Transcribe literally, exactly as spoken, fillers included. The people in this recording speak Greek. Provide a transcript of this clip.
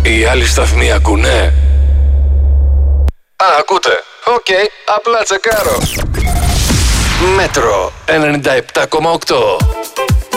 Οι άλλοι σταθμοί ακούνε? Α, ακούτε. Οκ, okay, απλά τσεκάρω. Μέτρο ενενήντα επτά κόμμα οκτώ.